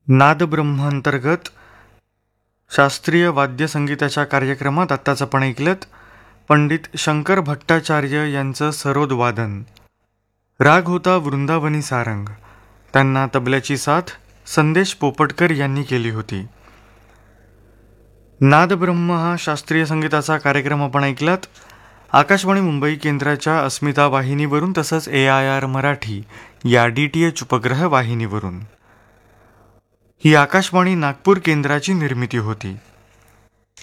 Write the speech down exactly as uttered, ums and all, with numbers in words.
नादब्रह्म अंतर्गत शास्त्रीय वाद्यसंगीताच्या कार्यक्रमात आत्ताच आपण ऐकलत पंडित शंकर भट्टाचार्य यांचं सरोद वादन. राग होता वृंदावनी सारंग. त्यांना तबल्याची साथ संदेश पोपटकर यांनी केली होती. नादब्रह्म हा शास्त्रीय संगीताचा कार्यक्रम आपण ऐकलात आकाशवाणी मुंबई केंद्राच्या अस्मिता वाहिनीवरून तसंच ए आय आर मराठी या डी टी एच उपग्रह वाहिनीवरून. ही आकाशवाणी नागपूर केंद्राची निर्मिती होती.